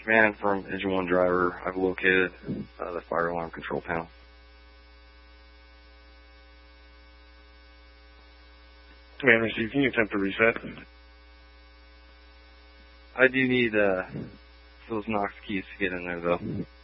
Man from Engine 1 driver. I've located the fire alarm control panel. Man received. Can you attempt to reset? I do need those Knox keys to get in there, though.